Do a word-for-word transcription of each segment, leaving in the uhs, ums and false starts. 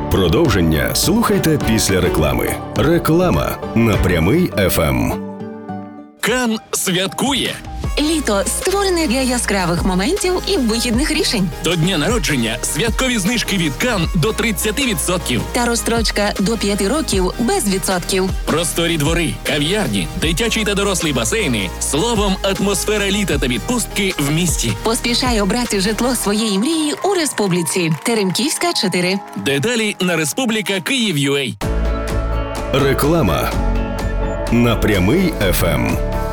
Продовження слухайте після реклами. Реклама на Прямий еф ем. Кан святкує. Літо створене для яскравих моментів і вихідних рішень. До дня народження святкові знижки від Кан до тридцять відсотків. Та розстрочка до п'яти років без відсотків. Просторі двори, кав'ярні, дитячі та дорослі басейни. Словом, атмосфера літа та відпустки в місті. Поспішай обрати житло своєї мрії у Республіці. Теремківська, чотири. Деталі на Республіка Київ.ua. Реклама на Прямий еф ем.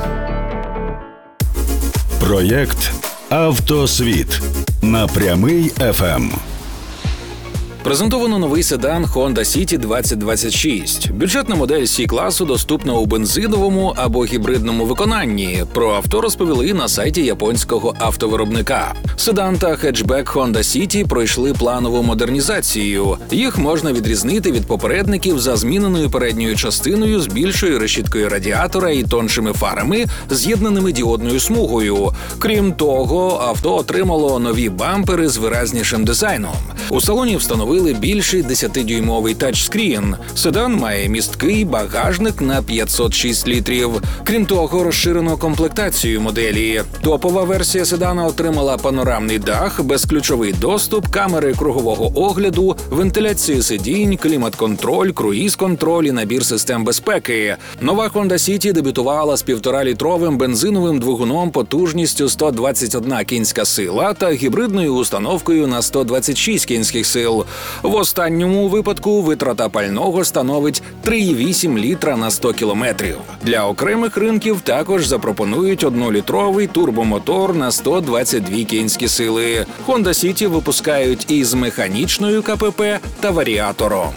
Проєкт «Автосвіт» на Прямий еф ем. Презентовано новий седан Honda City двадцять двадцять шість. Бюджетна модель C-класу доступна у бензиновому або гібридному виконанні. Про авто розповіли на сайті японського автовиробника. Седан та хетчбек Honda City пройшли планову модернізацію. Їх можна відрізнити від попередників за зміненою передньою частиною з більшою решіткою радіатора і тоншими фарами, з'єднаними діодною смугою. Крім того, авто отримало нові бампери з виразнішим дизайном. У салоні встановили більший десятидюймовий тачскрін. Седан має місткий багажник на п'ятсот шість літрів. Крім того, розширено комплектацію моделі. Топова версія седана отримала панорамний дах, безключовий доступ, камери кругового огляду, вентиляцію сидінь, клімат-контроль, круїз-контроль і набір систем безпеки. Нова Honda City дебютувала з півторалітровим бензиновим двигуном потужністю сто двадцять одна кінська сила та гібридною установкою на сто двадцять шість кінських сил. В останньому випадку витрата пального становить три цілих вісім літра на сто кілометрів. Для окремих ринків також запропонують однолітровий турбомотор на сто двадцять дві кінські сили. Honda City випускають із механічною ка пе пе та варіатором.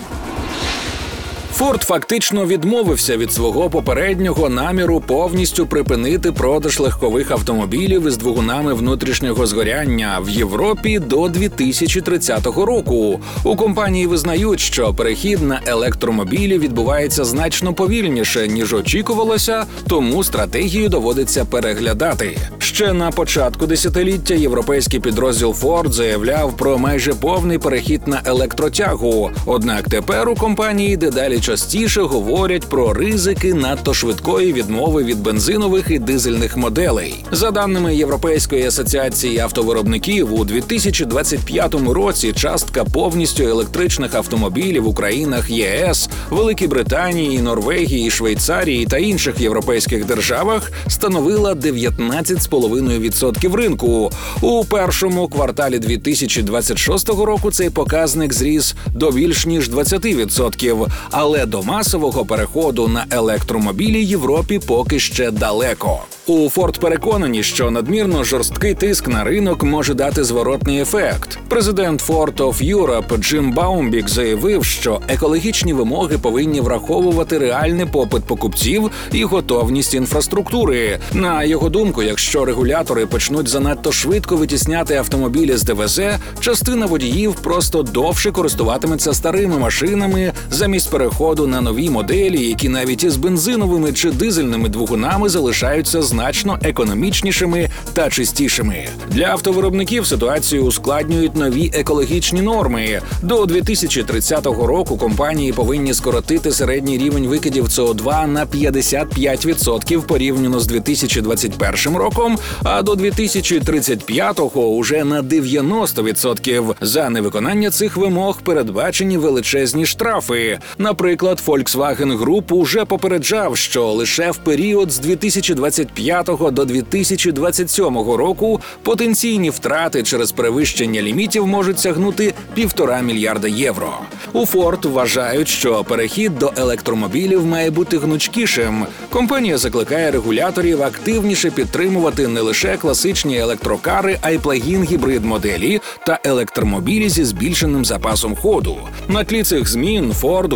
Форд фактично відмовився від свого попереднього наміру повністю припинити продаж легкових автомобілів із двигунами внутрішнього згоряння в Європі до дві тисячі тридцятого року. У компанії визнають, що перехід на електромобілі відбувається значно повільніше, ніж очікувалося, тому стратегію доводиться переглядати. Ще на початку десятиліття європейський підрозділ Ford заявляв про майже повний перехід на електротягу. Однак тепер у компанії дедалі частіше говорять про ризики надто швидкої відмови від бензинових і дизельних моделей. За даними Європейської асоціації автовиробників, у дві тисячі двадцять п'ятому році частка повністю електричних автомобілів у країнах є ес, Великій Британії, Норвегії, Швейцарії та інших європейських державах становила дев'ятнадцять цілих п'ять десятих відсотка ринку. У першому кварталі дві тисячі двадцять шостого року цей показник зріс до більш ніж двадцять відсотків, але до масового переходу на електромобілі Європі поки ще далеко. У Ford переконані, що надмірно жорсткий тиск на ринок може дати зворотний ефект. Президент Ford of Europe Джим Баумбік заявив, що екологічні вимоги повинні враховувати реальний попит покупців і готовність інфраструктури. На його думку, якщо регулятори почнуть занадто швидко витісняти автомобілі з де ве зет, частина водіїв просто довше користуватиметься старими машинами замість переходу на нові моделі, які навіть із бензиновими чи дизельними двигунами залишаються значно економічнішими та чистішими. Для автовиробників ситуацію ускладнюють нові екологічні норми. До дві тисячі тридцятого року компанії повинні скоротити середній рівень викидів це о два на п'ятдесят п'ять відсотків порівняно з дві тисячі двадцять першим роком, а до дві тисячі тридцять п'ятого уже на дев'яносто відсотків. За невиконання цих вимог передбачені величезні штрафи. Наприклад, Volkswagen Group уже попереджав, що лише в період з дві тисячі двадцять п'ятого до дві тисячі двадцять сьомого року потенційні втрати через перевищення лімітів можуть сягнути півтора мільярда євро. У Ford вважають, що перехід до електромобілів має бути гнучкішим. Компанія закликає регуляторів активніше підтримувати не лише класичні електрокари, а й плагін-гібрид моделі та електромобілі зі збільшеним запасом ходу. На тлі цих змін Ford готує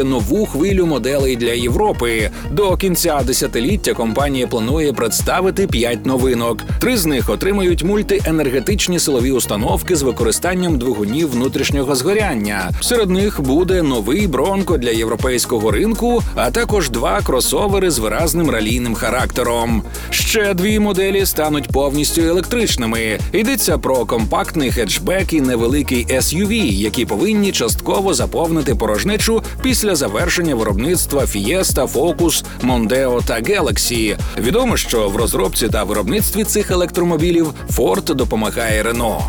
нову хвилю моделей для Європи. До кінця десятиліття компанія планує представити п'ять новинок. Три з них отримають мультиенергетичні силові установки з використанням двигунів внутрішнього згоряння. Серед них буде новий Бронко для європейського ринку, а також два кросовери з виразним ралійним характером. Ще дві моделі стануть повністю електричними. Йдеться про компактний хетчбек і невеликий ес ю ві, які повинні частково заповнити порожнечу після завершення виробництва Fiesta, Focus, Mondeo та Galaxy. Відомо, що в розробці та виробництві цих електромобілів Ford допомагає Renault.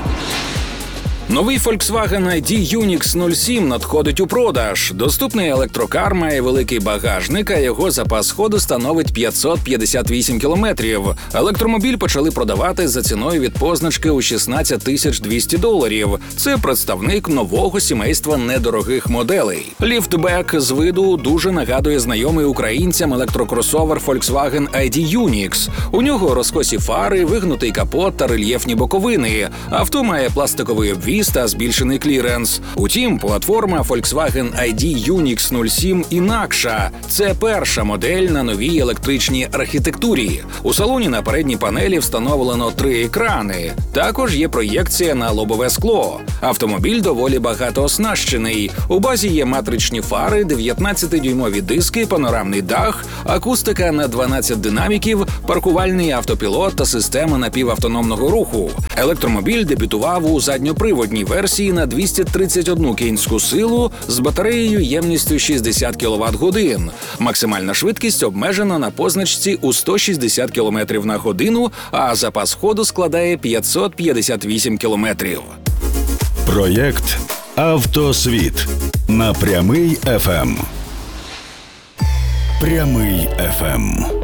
Новий Volkswagen ай ді Юнікс нуль сім надходить у продаж. Доступний електрокар має великий багажник, а його запас ходу становить п'ятсот п'ятдесят вісім кілометрів. Електромобіль почали продавати за ціною від позначки у шістнадцять тисяч двісті доларів. Це представник нового сімейства недорогих моделей. Ліфтбек з виду дуже нагадує знайомий українцям електрокросовер Volkswagen ай ді Юнікс. У нього розкосі фари, вигнутий капот та рельєфні боковини. Авто має пластиковий обвіз та збільшений кліренс. Утім, платформа Volkswagen ай ді Юнікс нуль сім інакша. Це перша модель на новій електричній архітектурі. У салоні на передній панелі встановлено три екрани. Також є проєкція на лобове скло. Автомобіль доволі багатооснащений. У базі є матричні фари, дев'ятнадцятидюймові диски, панорамний дах, акустика на дванадцять динаміків, паркувальний автопілот та система напівавтономного руху. Електромобіль дебютував у задньоприводній версії на двісті тридцять одну кінську силу з батареєю ємністю шістдесят кіловат-годин. Максимальна швидкість обмежена на позначці у сто шістдесят кілометрів на годину, а запас ходу складає п'ятсот п'ятдесят вісім кілометрів. Проєкт «Автосвіт» на Прямий еф ем. Прямий еф ем.